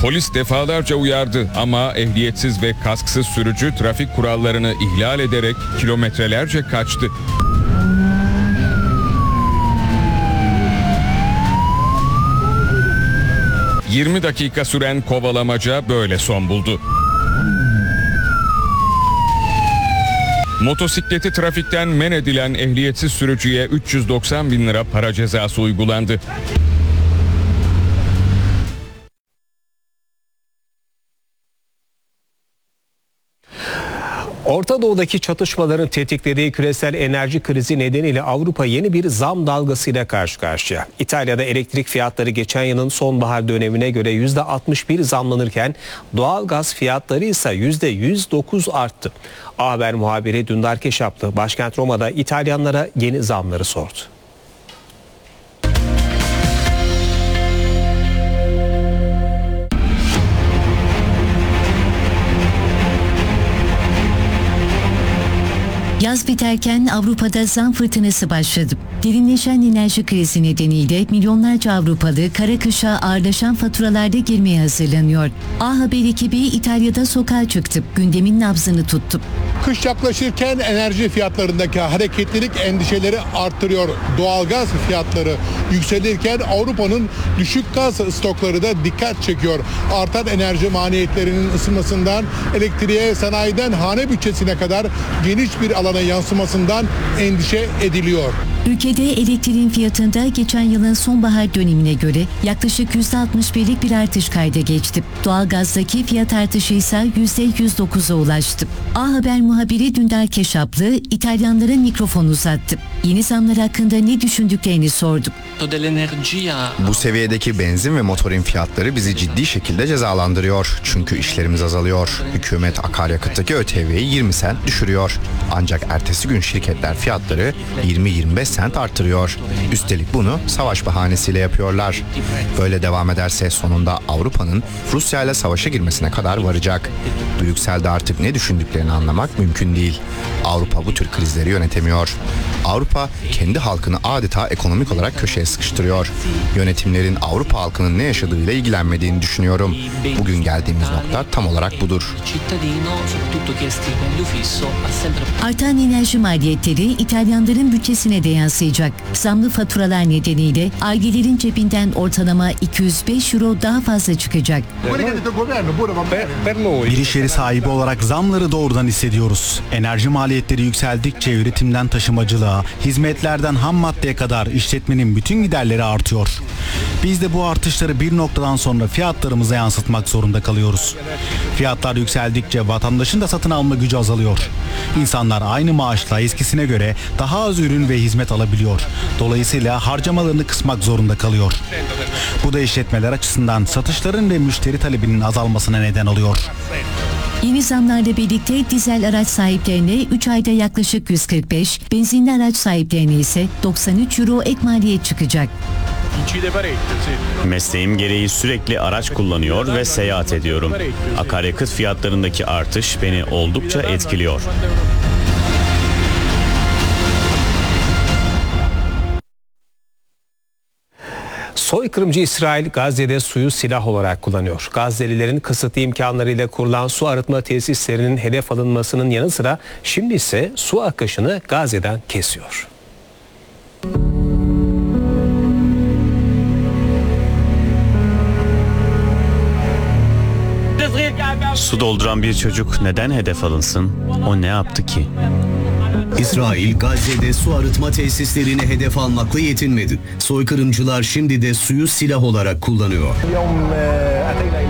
Polis defalarca uyardı ama ehliyetsiz ve kasksız sürücü trafik kurallarını ihlal ederek kilometrelerce kaçtı. ...20 dakika süren kovalamaca böyle son buldu. Motosikleti trafikten men edilen ehliyetsiz sürücüye 390 bin lira para cezası uygulandı. Orta Doğu'daki çatışmaların tetiklediği küresel enerji krizi nedeniyle Avrupa yeni bir zam dalgasıyla karşı karşıya. İtalya'da elektrik fiyatları geçen yılın sonbahar dönemine göre %61 zamlanırken doğalgaz fiyatları ise %109 arttı. A Haber muhabiri Dündar Keşaplı başkent Roma'da İtalyanlara yeni zamları sordu. Yaz biterken Avrupa'da zam fırtınası başladı. Derinleşen enerji krizi nedeniyle milyonlarca Avrupalı kara kışa ağırlaşan faturalarda girmeye hazırlanıyor. A Haber ekibi İtalya'da sokağa çıktı, gündemin nabzını tuttu. Kış yaklaşırken enerji fiyatlarındaki hareketlilik endişeleri arttırıyor. Doğalgaz fiyatları yükselirken Avrupa'nın düşük gaz stokları da dikkat çekiyor. Artan enerji maliyetlerinin ısınmasından elektriğe, sanayiden hane bütçesine kadar geniş bir alana yansımasından endişe ediliyor. Ülkede elektriğin fiyatında geçen yılın sonbahar dönemine göre yaklaşık %61'lik bir artış kayda geçti. Doğalgazdaki fiyat artışı ise %109'a ulaştı. A Haber muhabiri Dündar Keşaplı İtalyanlara mikrofon uzattı. Yeni zamlar hakkında ne düşündüklerini sordu. Bu seviyedeki benzin ve motorin fiyatları bizi ciddi şekilde cezalandırıyor. Çünkü işlerimiz azalıyor. Hükümet akaryakıttaki ÖTV'yi 20 sent düşürüyor. Ancak ertesi gün şirketler fiyatları 20-25 sent artırıyor. Üstelik bunu savaş bahanesiyle yapıyorlar. Böyle devam ederse sonunda Avrupa'nın Rusya ile savaşa girmesine kadar varacak. Brüksel'de artık ne düşündüklerini anlamak mümkün değil. Avrupa bu tür krizleri yönetemiyor. Avrupa kendi halkını adeta ekonomik olarak köşeye sıkıştırıyor. Yönetimlerin Avrupa halkının ne yaşadığıyla ilgilenmediğini düşünüyorum. Bugün geldiğimiz nokta tam olarak budur. Artan enerji maliyetleri İtalyanların bütçesine de yansıyacak. Zamlı faturalar nedeniyle ailelerin cebinden ortalama 205 euro daha fazla çıkacak. Bir iş yeri sahibi olarak zamları doğrudan hissediyoruz. Enerji maliyetleri yükseldikçe üretimden taşımacılığa, hizmetlerden ham maddeye kadar işletmenin bütün giderleri artıyor. Biz de bu artışları bir noktadan sonra fiyatlarımıza yansıtmak zorunda kalıyoruz. Fiyatlar yükseldikçe vatandaşın da satın alma gücü azalıyor. İnsanlar aynı maaşla eskisine göre daha az ürün ve hizmet alabiliyor. Dolayısıyla harcamalarını kısmak zorunda kalıyor. Bu da işletmeler açısından satışların ve müşteri talebinin azalmasına neden oluyor. Yeni zamlarla birlikte dizel araç sahiplerine 3 ayda yaklaşık 145, benzinli araç sahiplerine ise 93 euro ek maliyet çıkacak. Mesleğim gereği sürekli araç kullanıyor ve seyahat ediyorum. Akaryakıt fiyatlarındaki artış beni oldukça etkiliyor. Soykırımcı İsrail Gazze'de suyu silah olarak kullanıyor. Gazze'lilerin kısıtlı imkanlarıyla kurulan su arıtma tesislerinin hedef alınmasının yanı sıra şimdi ise su akışını Gazze'den kesiyor. Su dolduran bir çocuk neden hedef alınsın? O ne yaptı ki? İsrail, Gazze'de su arıtma tesislerini hedef almakla yetinmedi. Soykırımcılar şimdi de suyu silah olarak kullanıyor.